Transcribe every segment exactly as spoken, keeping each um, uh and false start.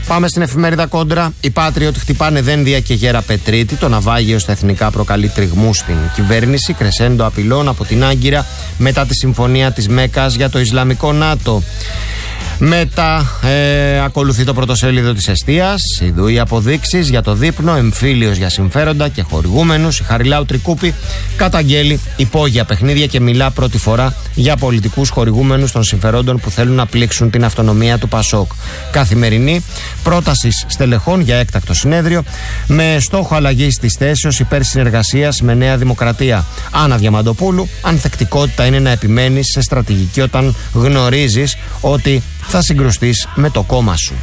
Πάμε στην εφημερίδα Κόντρα. Οι Patriot χτυπάνε δένδια και γέρα Πετρίτη. Το ναυάγιο στα εθνικά προκαλεί τριγμού στην κυβέρνηση. Κρεσέντο απειλών από την Άγκυρα μετά τη συμφωνία της Μέκας για το Ισλαμικό ΝΑΤΟ. Μετά ε, ακολουθεί το πρωτοσέλιδο της Εστίας. Ιδού οι αποδείξεις για το δείπνο, εμφύλιος για συμφέροντα και χορηγούμενους. Η Χαριλάου Τρικούπη καταγγέλει υπόγεια παιχνίδια και μιλά πρώτη φορά για πολιτικούς χορηγούμενους των συμφερόντων που θέλουν να πλήξουν την αυτονομία του Πασόκ. Καθημερινή, πρότασης στελεχών για έκτακτο συνέδριο με στόχο αλλαγής της θέσεως υπέρ συνεργασίας με Νέα Δημοκρατία. Άννα Διαμαντοπούλου, ανθεκτικότητα είναι να επιμένεις σε στρατηγική όταν γνωρίζεις ότι θα συγκρουστείς με το κόμμα σου.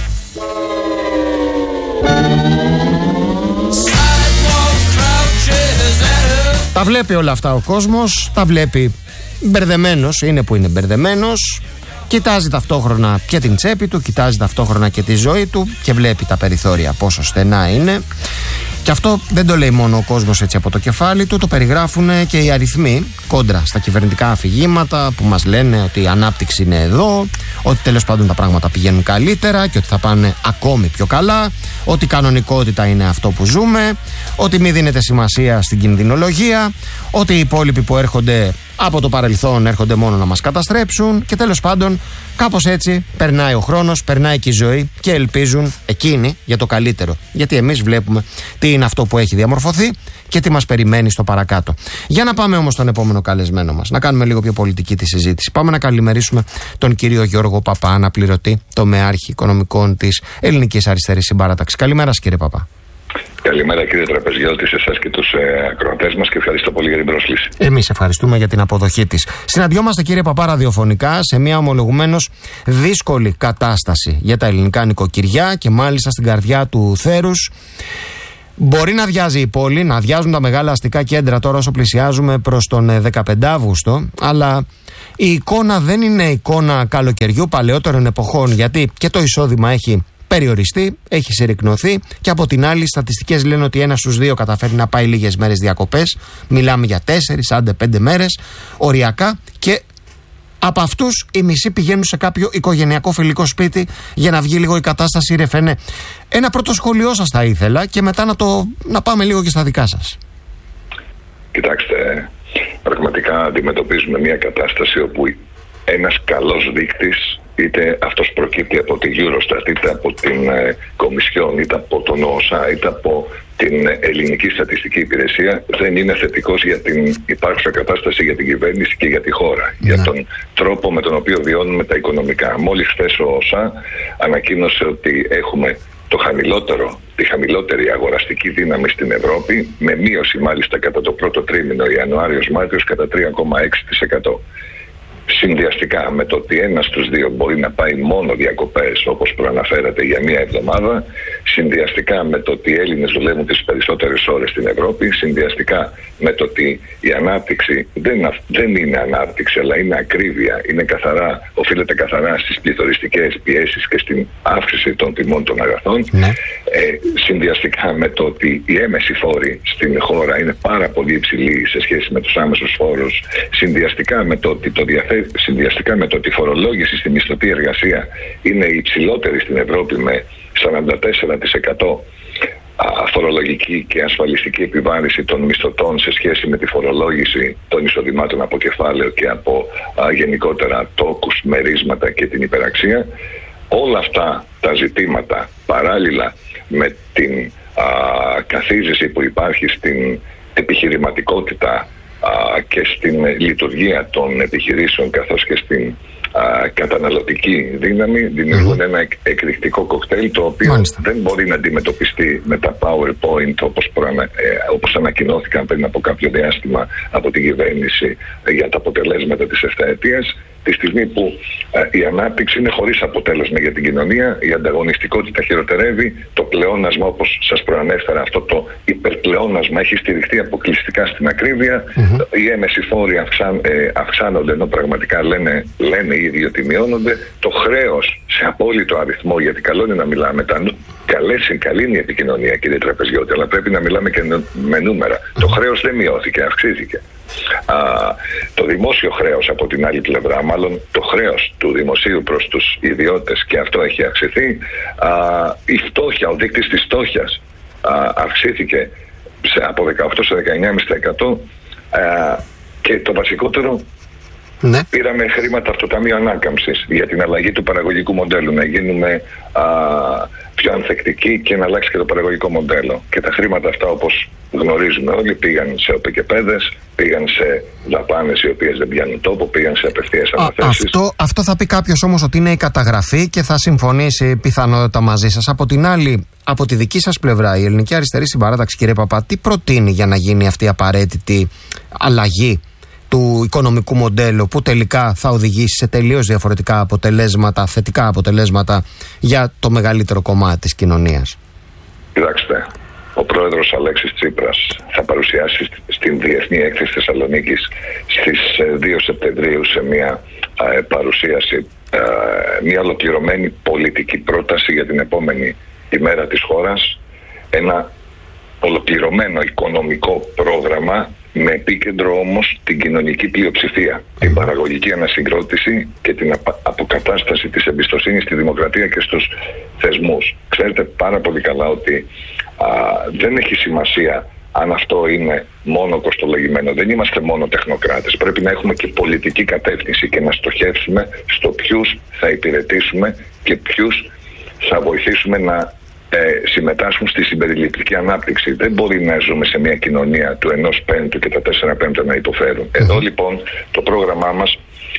Τα βλέπει όλα αυτά ο κόσμος, τα βλέπει μπερδεμένος, είναι που είναι μπερδεμένος. Κοιτάζει ταυτόχρονα και την τσέπη του, κοιτάζει ταυτόχρονα και τη ζωή του και βλέπει τα περιθώρια πόσο στενά είναι. Και αυτό δεν το λέει μόνο ο κόσμος έτσι από το κεφάλι του, το περιγράφουν και οι αριθμοί κόντρα στα κυβερνητικά αφηγήματα που μας λένε ότι η ανάπτυξη είναι εδώ, ότι τέλος πάντων τα πράγματα πηγαίνουν καλύτερα και ότι θα πάνε ακόμη πιο καλά, ότι η κανονικότητα είναι αυτό που ζούμε, ότι μη δίνεται σημασία στην κινδυνολογία, ότι οι υπόλοιποι που έρχονται από το παρελθόν έρχονται μόνο να μας καταστρέψουν και τέλος πάντων κάπως έτσι περνάει ο χρόνος, περνάει και η ζωή και ελπίζουν εκείνοι για το καλύτερο. Γιατί εμείς βλέπουμε τι είναι αυτό που έχει διαμορφωθεί και τι μας περιμένει στο παρακάτω. Για να πάμε όμως στον επόμενο καλεσμένο μας, να κάνουμε λίγο πιο πολιτική τη συζήτηση. Πάμε να καλημερίσουμε τον κύριο Γιώργο Παπά, αναπληρωτή τομεάρχη οικονομικών της Ελληνικής Αριστερής Συμπαράταξης. Καλημέρα κύριε Παπά. Καλημέρα κύριε Τραπεζιώτη, σε εσάς και τους ε, ακροατές μας και ευχαριστώ πολύ για την πρόσκληση. Εμείς ευχαριστούμε για την αποδοχή της. Συναντιόμαστε κύριε Παπά ραδιοφωνικά σε μια ομολογουμένως δύσκολη κατάσταση για τα ελληνικά νοικοκυριά και μάλιστα στην καρδιά του θέρους. Μπορεί να αδειάζει η πόλη, να αδειάζουν τα μεγάλα αστικά κέντρα τώρα όσο πλησιάζουμε προς τον δεκαπέντε Αυγούστου, αλλά η εικόνα δεν είναι εικόνα καλοκαιριού παλαιότερων εποχών, γιατί και το εισόδημα έχει περιοριστεί, έχει συρρικνωθεί και από την άλλη οι στατιστικές λένε ότι ένας στους δύο καταφέρει να πάει λίγες μέρες διακοπές. Μιλάμε για τέσσερις, άντε πέντε μέρες οριακά και από αυτούς οι μισοί πηγαίνουν σε κάποιο οικογενειακό φιλικό σπίτι για να βγει λίγο η κατάσταση ρεφενέ. Ένα πρώτο σχόλιο σας θα ήθελα και μετά να, το, να πάμε λίγο και στα δικά σας. Κοιτάξτε, πραγματικά αντιμετωπίζουμε μια κατάσταση όπου ένας καλός δείκτης, είτε αυτός προκύπτει από τη Eurostat, είτε από την ε, Κομισιόν, είτε από τον ΟΣΑ, είτε από την Ελληνική Στατιστική Υπηρεσία, δεν είναι θετικός για την υπάρχουσα κατάσταση, για την κυβέρνηση και για τη χώρα. Ναι. Για τον τρόπο με τον οποίο βιώνουμε τα οικονομικά. Μόλις χθες ο ΟΣΑ ανακοίνωσε ότι έχουμε το χαμηλότερο, τη χαμηλότερη αγοραστική δύναμη στην Ευρώπη, με μείωση μάλιστα κατά το πρώτο τρίμηνο Ιανουάριος-Μάρτιος κατά τρία κόμμα έξι τοις εκατό. Συνδυαστικά με το ότι ένας στους δύο μπορεί να πάει μόνο διακοπές, όπως προαναφέρατε, για μία εβδομάδα, συνδυαστικά με το ότι οι Έλληνες δουλεύουν τις περισσότερες ώρες στην Ευρώπη, συνδυαστικά με το ότι η ανάπτυξη δεν, δεν είναι ανάπτυξη, αλλά είναι ακρίβεια, είναι καθαρά, οφείλεται καθαρά στις πληθωριστικές πιέσεις και στην αύξηση των τιμών των αγαθών, ναι. ε, συνδυαστικά με το ότι οι έμεσοι φόροι στην χώρα είναι πάρα πολύ υψηλοί σε σχέση με τους άμεσους φόρους, συνδυαστικά με το ότι το διαθέτει συνδυαστικά με το ότι η φορολόγηση στη μισθωτή εργασία είναι η υψηλότερη στην Ευρώπη με σαράντα τέσσερα τοις εκατό φορολογική και ασφαλιστική επιβάρηση των μισθωτών σε σχέση με τη φορολόγηση των εισοδημάτων από κεφάλαιο και από α, γενικότερα τόκους, μερίσματα και την υπεραξία. Όλα αυτά τα ζητήματα παράλληλα με την α, καθίζηση που υπάρχει στην επιχειρηματικότητα και στην λειτουργία των επιχειρήσεων καθώς και στην α, καταναλωτική δύναμη δημιουργούν mm-hmm. ένα εκρηκτικό κοκτέιλ το οποίο Μάλιστα. δεν μπορεί να αντιμετωπιστεί με τα PowerPoint όπως, προανα, ε, όπως ανακοινώθηκαν πριν από κάποιο διάστημα από την κυβέρνηση ε, για τα αποτελέσματα της επταετίας, τη στιγμή που ε, η ανάπτυξη είναι χωρίς αποτέλεσμα για την κοινωνία, η ανταγωνιστικότητα χειροτερεύει, το πλεόνασμα, όπως σας προανέφερα, αυτό το υπερπλεόνασμα έχει στηριχτεί αποκλειστικά στην ακρίβεια, mm-hmm. οι έμεσοι φόροι αυξάν, ε, αυξάνονται ενώ πραγματικά λένε, λένε οι ίδιοι ότι μειώνονται, το χρέος σε απόλυτο αριθμό, γιατί καλό είναι να μιλάμε, τα, καλές, καλή είναι η επικοινωνία κύριε Τραπεζιώτη, αλλά πρέπει να μιλάμε και με νούμερα. Mm-hmm. Το χρέος δεν μειώθηκε, αυξήθηκε. Α, το δημόσιο χρέος από την άλλη πλευρά, μάλλον το χρέος του δημοσίου προς τους ιδιώτες, και αυτό έχει αυξηθεί. Α, η φτώχεια, ο δείκτης της φτώχειας α, αυξήθηκε σε, από δεκαοκτώ σε δεκαεννιά κόμμα πέντε τοις εκατό. Α, και το βασικότερο, ναι, πήραμε χρήματα από το Ταμείο Ανάκαμψης για την αλλαγή του παραγωγικού μοντέλου, να γίνουμε α, πιο ανθεκτικοί και να αλλάξει και το παραγωγικό μοντέλο. Και τα χρήματα αυτά, όπως γνωρίζουμε όλοι, πήγαν σε οπεκεπαίδες, πήγαν σε δαπάνες οι οποίες δεν πιάνουν τόπο, πήγαν σε απευθείας αναθέσεις. Αυτό, αυτό θα πει κάποιος όμως ότι είναι η καταγραφή και θα συμφωνήσει πιθανότατα μαζί σας. Από την άλλη, από τη δική σας πλευρά, η Ελληνική Αριστερή Συμπαράταξη, κύριε Παπά, τι προτείνει για να γίνει αυτή η απαραίτητη αλλαγή του οικονομικού μοντέλου που τελικά θα οδηγήσει σε τελείως διαφορετικά αποτελέσματα, θετικά αποτελέσματα για το μεγαλύτερο κομμάτι της κοινωνίας? Κοιτάξτε, ο πρόεδρος Αλέξης Τσίπρας θα παρουσιάσει στην Διεθνή Έκθεση Θεσσαλονίκης στις δύο Σεπτεμβρίου σε μια ε, παρουσίαση ε, μια ολοκληρωμένη πολιτική πρόταση για την επόμενη ημέρα της χώρας, ένα ολοκληρωμένο οικονομικό πρόγραμμα με επίκεντρο όμως την κοινωνική πλειοψηφία, την παραγωγική ανασυγκρότηση και την αποκατάσταση της εμπιστοσύνης στη δημοκρατία και στους θεσμούς. Ξέρετε πάρα πολύ καλά ότι α, δεν έχει σημασία αν αυτό είναι μόνο κοστολογημένο. Δεν είμαστε μόνο τεχνοκράτες. Πρέπει να έχουμε και πολιτική κατεύθυνση και να στοχεύσουμε στο ποιους θα υπηρετήσουμε και ποιους θα βοηθήσουμε να Ε, συμμετάσχουν στη συμπεριληπτική ανάπτυξη. Δεν μπορεί να ζούμε σε μια κοινωνία του ενός πέμπτου και τα τέσσερα πέμπτα να υποφέρουν. Εδώ λοιπόν το πρόγραμμά μας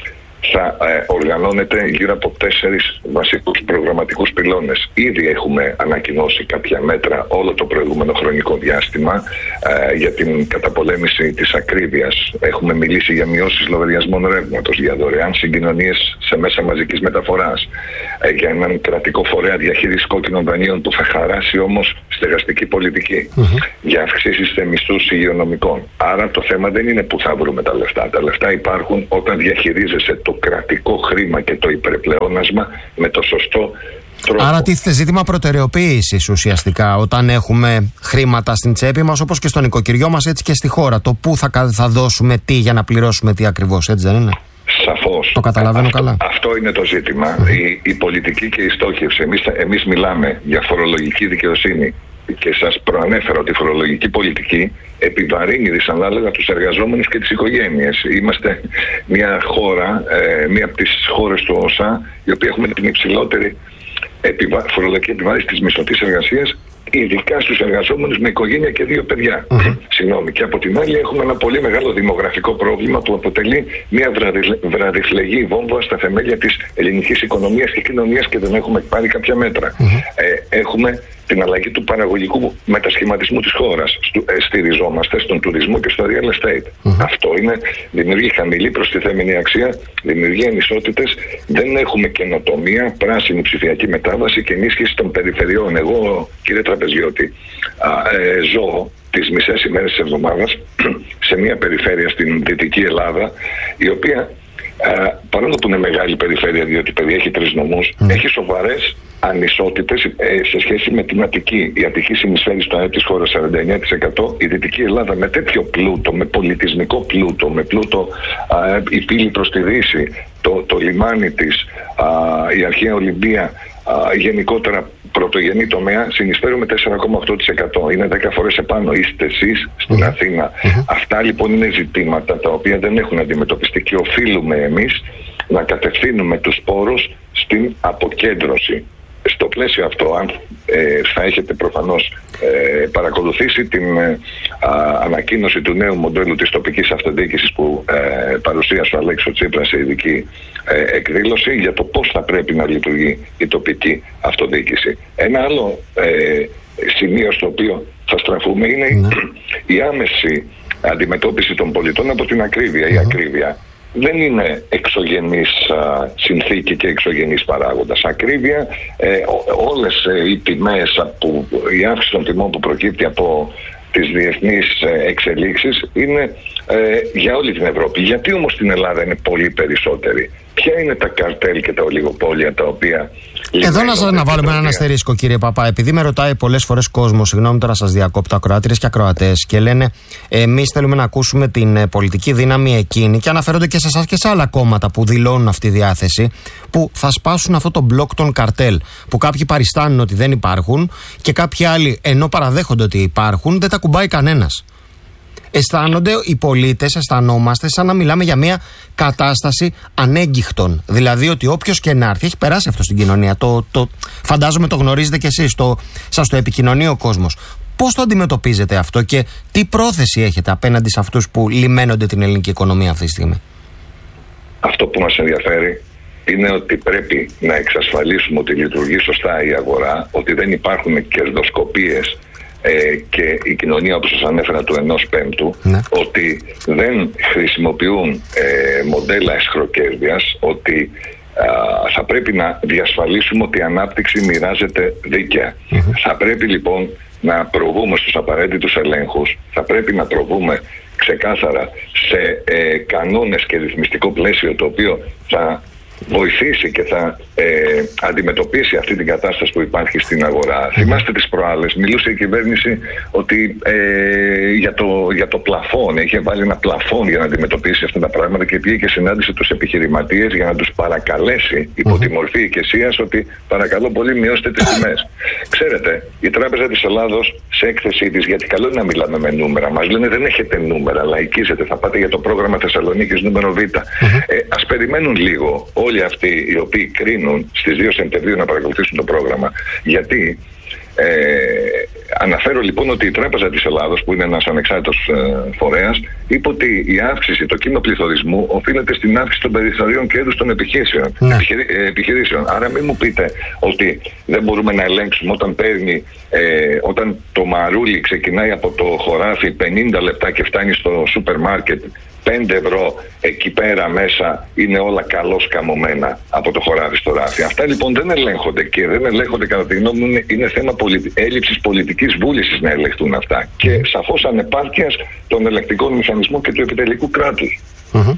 θα ε, οργανώνεται γύρω από τέσσερις βασικούς προγραμματικούς πυλώνες. Ήδη έχουμε ανακοινώσει κάποια μέτρα όλο το προηγούμενο χρονικό διάστημα ε, για την καταπολέμηση της ακρίβειας. Έχουμε μιλήσει για μειώσεις λογαριασμών ρεύματος, για δωρεάν συγκοινωνίες σε μέσα μαζικής μεταφοράς, ε, για έναν κρατικό φορέα διαχείρισης κόκκινων δανείων που θα χαράσει όμως στεγαστική πολιτική, mm-hmm. για αυξήσεις σε μισθούς υγειονομικών. Άρα το θέμα δεν είναι που θα βρούμε τα λεφτά. Τα λεφτά υπάρχουν όταν διαχειρίζεσαι το κρατικό χρήμα και το υπερπλεόνασμα με το σωστό τρόπο. Άρα τίθεται ζήτημα προτεραιοποίησης ουσιαστικά όταν έχουμε χρήματα στην τσέπη μας, όπως και στο νοικοκυριό μας, έτσι και στη χώρα. Το πού θα, θα δώσουμε τι για να πληρώσουμε τι ακριβώς, έτσι δεν είναι? Σαφώς. Το καταλαβαίνω αυτό, καλά. Αυτό είναι το ζήτημα. Mm. Η, η πολιτική και η στόχευση. Εμείς, εμείς μιλάμε για φορολογική δικαιοσύνη. Και σας προανέφερα ότι η φορολογική πολιτική επιβαρύνει δυσανάλογα τους εργαζόμενους και τις οικογένειες. Είμαστε μια χώρα, ε, μια από τις χώρες του ΩΣΑ, η οποία έχουμε την υψηλότερη επιβα... φορολογική επιβάρυνση της μισθωτής εργασίας, ειδικά στους εργαζόμενους με οικογένεια και δύο παιδιά. Mm-hmm. Συγγνώμη. Και από την άλλη έχουμε ένα πολύ μεγάλο δημογραφικό πρόβλημα που αποτελεί μια βραδιφλεγή βόμβα στα θεμέλια της ελληνικής οικονομίας και κοινωνίας και δεν έχουμε πάρει κάποια μέτρα. Mm-hmm. Ε, έχουμε την αλλαγή του παραγωγικού μετασχηματισμού της χώρας. Στου, ε, στηριζόμαστε στον τουρισμό και στο real estate. Mm-hmm. Αυτό είναι, δημιουργεί χαμηλή προστιθέμενη αξία, δημιουργεί ανισότητες, δεν έχουμε καινοτομία, πράσινη ψηφιακή μετάβαση και ενίσχυση των περιφερειών. Εγώ, κύριε Τραπεζιώτη, α, ε, ζω τις μισές ημέρες της εβδομάδας σε μια περιφέρεια στην Δυτική Ελλάδα, η οποία α, παρόλο που είναι μεγάλη περιφέρεια, διότι περιέχει τρεις νομούς, mm. έχει σοβαρές ανισότητες ε, σε σχέση με την Αττική. Η Αττική συνεισφέρει στο ΑΕΠ της χώρας σαράντα εννέα τοις εκατό. Η Δυτική Ελλάδα με τέτοιο πλούτο, με πολιτισμικό πλούτο, με πλούτο α, η πύλη προς τη Δύση, το, το λιμάνι της, α, η αρχαία Ολυμπία, α, γενικότερα πρωτογενή τομέα, συνεισφέρουμε τέσσερα κόμμα οκτώ τοις εκατό. Είναι δέκα φορές επάνω. Είστε εσείς στην mm. Αθήνα. Mm-hmm. Αυτά λοιπόν είναι ζητήματα τα οποία δεν έχουν αντιμετωπιστεί και οφείλουμε εμείς να κατευθύνουμε τους πόρους στην αποκέντρωση. Στο πλαίσιο αυτό, αν ε, θα έχετε προφανώς ε, παρακολουθήσει την ε, α, ανακοίνωση του νέου μοντέλου της τοπικής αυτοδιοίκησης που ε, παρουσίασε ο Αλέξης Τσίπρας σε ειδική ε, εκδήλωση για το πώς θα πρέπει να λειτουργεί η τοπική αυτοδιοίκηση. Ένα άλλο ε, σημείο στο οποίο θα στραφούμε είναι ναι. η άμεση αντιμετώπιση των πολιτών από την ακρίβεια. Mm-hmm. Η ακρίβεια δεν είναι εξωγενής α, συνθήκη και εξωγενής παράγοντας. Ακρίβεια, ε, όλες ε, οι τιμές, που, η αύξηση των τιμών που προκύπτει από τις διεθνείς ε, εξελίξεις είναι ε, για όλη την Ευρώπη. Γιατί όμως στην Ελλάδα είναι πολύ περισσότερη? Ποια είναι τα καρτέλ και τα ολιγοπόλια τα οποία... Εδώ να σας να βάλουμε έναν αστερίσκο, κύριε Παπά, επειδή με ρωτάει πολλές φορές κόσμο, συγγνώμη τώρα σας διακόπτω, ακροάτριες και ακροατές, και λένε εμείς θέλουμε να ακούσουμε την ε, πολιτική δύναμη εκείνη, και αναφέρονται και σε εσάς και σε άλλα κόμματα που δηλώνουν αυτή τη διάθεση, που θα σπάσουν αυτό το μπλοκ των καρτέλ, που κάποιοι παριστάνουν ότι δεν υπάρχουν και κάποιοι άλλοι, ενώ παραδέχονται ότι υπάρχουν, δεν τα κουμπάει κανένας. Αισθάνονται οι πολίτες, αισθανόμαστε σαν να μιλάμε για μια κατάσταση ανέγκυχτων. Δηλαδή ότι όποιος και να έρθει, έχει περάσει αυτό στην κοινωνία. Το, το, φαντάζομαι το γνωρίζετε κι εσείς, το, σας το επικοινωνεί ο κόσμος. Πώς το αντιμετωπίζετε αυτό και τι πρόθεση έχετε απέναντι σε αυτούς που λιμένονται την ελληνική οικονομία αυτή τη στιγμή? Αυτό που μας ενδιαφέρει είναι ότι πρέπει να εξασφαλίσουμε ότι λειτουργεί σωστά η αγορά, ότι δεν υπάρχουν κερδοσκοπίες Ε, και η κοινωνία, όπως σας ανέφερα, του ενός πέμπτου, ναι. ότι δεν χρησιμοποιούν ε, μοντέλα αισχροκέρδειας, ότι α, θα πρέπει να διασφαλίσουμε ότι η ανάπτυξη μοιράζεται δίκαια. Mm-hmm. Θα πρέπει λοιπόν να προβούμε στους απαραίτητους ελέγχους, θα πρέπει να προβούμε ξεκάθαρα σε ε, κανόνες και ρυθμιστικό πλαίσιο το οποίο θα βοηθήσει και θα ε, αντιμετωπίσει αυτή την κατάσταση που υπάρχει στην αγορά. Mm. Θυμάστε τις προάλλες, μιλούσε η κυβέρνηση ότι ε, για, το, για το πλαφόν, είχε βάλει ένα πλαφόν για να αντιμετωπίσει αυτά τα πράγματα και πήγε και συνάντησε τους επιχειρηματίες για να τους παρακαλέσει υπό τη μορφή οικεσίας ότι παρακαλώ πολύ μειώστε τις τιμές. Ξέρετε, η Τράπεζα της Ελλάδος σε έκθεσή της, γιατί καλό είναι να μιλάμε με νούμερα, μας λένε δεν έχετε νούμερα, λαϊκίζετε, θα πάτε για το πρόγραμμα Θεσσαλονίκης νούμερο Β. Mm-hmm. Ε, ας περιμένουν λίγο όλοι αυτοί οι οποίοι κρίνουν στις δύο Σεπτεμβρίου να παρακολουθήσουν το πρόγραμμα. Γιατί ε, αναφέρω λοιπόν ότι η Τράπεζα της Ελλάδος, που είναι ένας ανεξάρτητος ε, φορέας, είπε ότι η αύξηση, το κύμα πληθωρισμού οφείλεται στην αύξηση των περιθωρίων κέρδους των επιχειρήσεων, ναι. επιχειρή, ε, επιχειρήσεων. Άρα μην μου πείτε ότι δεν μπορούμε να ελέγξουμε όταν παίρνει, ε, όταν το μαρούλι ξεκινάει από το χωράφι πενήντα λεπτά και φτάνει στο σούπερ μάρκετ πέντε ευρώ, εκεί πέρα μέσα είναι όλα καλώς καμωμένα από το χωράφι στο ράφι. Αυτά λοιπόν δεν ελέγχονται και δεν ελέγχονται, κατά τη γνώμη μου, είναι, είναι θέμα πολιτι... έλλειψης πολιτικής βούλησης να ελεγχθούν αυτά και σαφώς ανεπάρκειας των ελεκτικών μηχανισμών και του επιτελικού κράτους. Mm-hmm.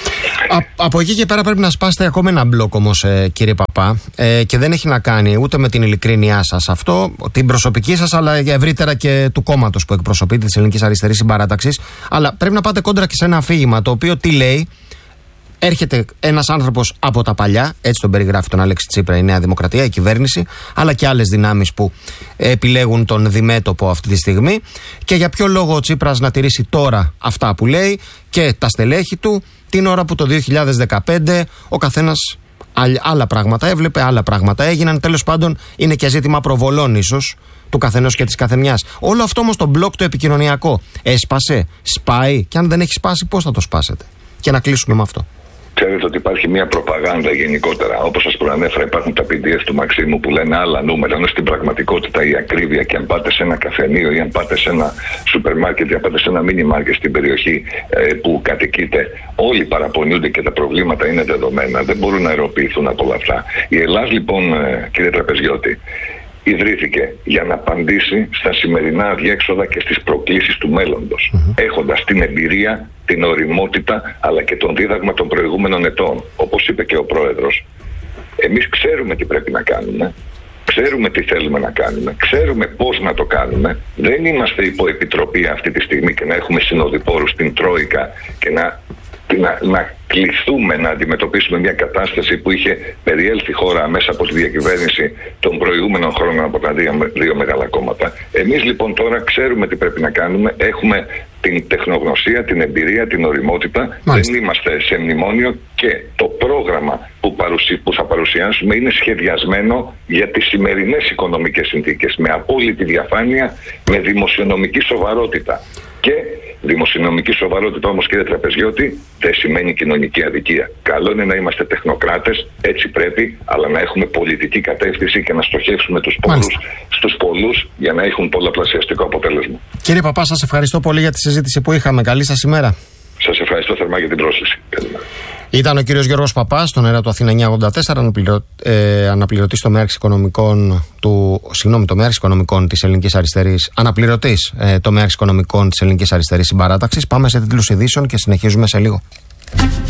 Α, από εκεί και πέρα πρέπει να σπάσετε ακόμα ένα μπλοκ όμως, ε, κύριε Παπά, ε, και δεν έχει να κάνει ούτε με την ειλικρίνειά σας αυτό, την προσωπική σας, αλλά ευρύτερα και του κόμματος που εκπροσωπείτε, της Ελληνικής Αριστερής Συμπαράταξης. Αλλά πρέπει να πάτε κόντρα και σε ένα αφήγημα το οποίο τι λέει? Έρχεται ένας άνθρωπος από τα παλιά, έτσι τον περιγράφει τον Αλέξη Τσίπρα η Νέα Δημοκρατία, η κυβέρνηση, αλλά και άλλες δυνάμεις που επιλέγουν τον διμέτωπο αυτή τη στιγμή. Και για ποιο λόγο ο Τσίπρας να τηρήσει τώρα αυτά που λέει και τα στελέχη του, την ώρα που το δύο χιλιάδες δεκαπέντε ο καθένας άλλα πράγματα έβλεπε, άλλα πράγματα έγιναν. Τέλος πάντων, είναι και ζήτημα προβολών ίσως του καθενός και της καθεμιάς. Όλο αυτό όμως το μπλοκ το επικοινωνιακό έσπασε, σπάει, και αν δεν έχει σπάσει, πώς θα το σπάσετε? Και να κλείσουμε με αυτό. Ξέρετε ότι υπάρχει μια προπαγάνδα γενικότερα. Όπως σας προανέφερα, υπάρχουν τα πι ντι εφ του Μαξίμου που λένε άλλα νούμερα, ενώ στην πραγματικότητα η ακρίβεια, και αν πάτε σε ένα καφενείο ή αν πάτε σε ένα σούπερ μάρκετ ή αν πάτε σε ένα μίνι μάρκετ στην περιοχή ε, που κατοικείτε, όλοι παραπονιούνται και τα προβλήματα είναι δεδομένα. Δεν μπορούν να αεροποιηθούν από όλα αυτά. Η Ελλάδα, λοιπόν, ε, κύριε Τραπεζιώτη, ιδρύθηκε για να απαντήσει στα σημερινά αδιέξοδα και στις προκλήσεις του μέλλοντος, mm-hmm. έχοντας την εμπειρία, την ωριμότητα, αλλά και τον δίδαγμα των προηγούμενων ετών. Όπως είπε και ο Πρόεδρος, εμείς ξέρουμε τι πρέπει να κάνουμε, ξέρουμε τι θέλουμε να κάνουμε, ξέρουμε πώς να το κάνουμε. Δεν είμαστε υποεπιτροπή αυτή τη στιγμή και να έχουμε συνοδοιπόρους στην Τρόικα και να, να, να κληθούμε να αντιμετωπίσουμε μια κατάσταση που είχε περιέλθει η χώρα μέσα από τη διακυβέρνηση των προηγούμενων χρόνων από τα δύο, δύο μεγάλα κόμματα. Εμείς λοιπόν τώρα ξέρουμε τι πρέπει να κάνουμε, έχουμε την τεχνογνωσία, την εμπειρία, την ωριμότητα. Μάλιστα. Δεν είμαστε σε μνημόνιο και το πρόγραμμα που, παρουσι, που θα παρουσιάσουμε είναι σχεδιασμένο για τις σημερινές οικονομικές συνθήκες, με απόλυτη διαφάνεια, με δημοσιονομική σοβαρότητα. Και δημοσιονομική σοβαρότητα όμως, κύριε Τραπεζιώτη, δεν σημαίνει κοινωνική αδικία. Καλό είναι να είμαστε τεχνοκράτες, έτσι πρέπει, αλλά να έχουμε πολιτική κατεύθυνση και να στοχεύσουμε τους πολλούς, στους πολλούς για να έχουν πολλαπλασιαστικό αποτέλεσμα. Κύριε Παπά, σας ευχαριστώ πολύ για τη συζήτηση που είχαμε. Καλή σας ημέρα. Σας ευχαριστώ θερμά για την πρόσκληση. Ήταν ο κύριος Γιώργος Παπάς, στον αέρα του Αθήνα εννιακόσια ογδόντα τέσσερα, αναπληρω, ε, αναπληρωτής τομέας οικονομικών του, συγγνώμη, τομέας οικονομικών της Ελληνικής Αριστερής, αναπληρωτής ε, τομέας οικονομικών της Ελληνικής Αριστερής Συμπαράταξης. Πάμε σε τίτλους ειδήσεων και συνεχίζουμε σε λίγο.